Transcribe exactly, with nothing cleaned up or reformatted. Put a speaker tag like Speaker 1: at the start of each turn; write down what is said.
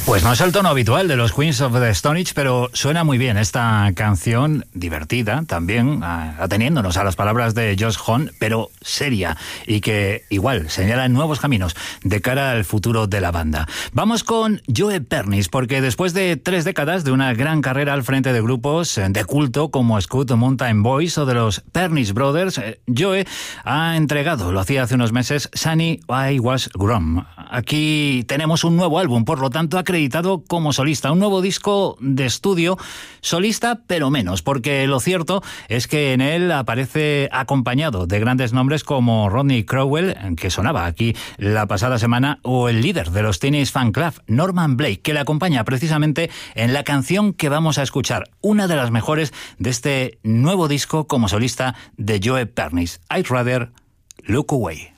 Speaker 1: Pues no es el tono habitual de los Queens of the Stone Age, pero suena muy bien esta canción, divertida también, ateniéndonos a las palabras de Josh Homme, pero seria, y que igual señala nuevos caminos de cara al futuro de la banda. Vamos con Joe Pernis, porque después de tres décadas de una gran carrera al frente de grupos de culto como Scout Mountain Boys o de los Pernis Brothers, Joe ha entregado, lo hacía hace unos meses, Sunny I Was Grown. Aquí tenemos un nuevo álbum, por lo tanto acreditado como solista, un nuevo disco de estudio, solista pero menos, porque lo cierto es que en él aparece acompañado de grandes nombres como Rodney Crowell, que sonaba aquí la pasada semana, o el líder de los Teenage Fan Club, Norman Blake, que le acompaña precisamente en la canción que vamos a escuchar, una de las mejores de este nuevo disco como solista de Joe Pernis, I'd Rather Look Away.